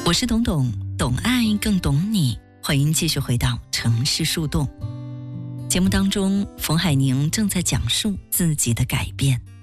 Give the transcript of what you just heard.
我是董董，懂爱更懂你，欢迎继续回到城市树洞。节目当中，冯海宁正在讲述自己的改变。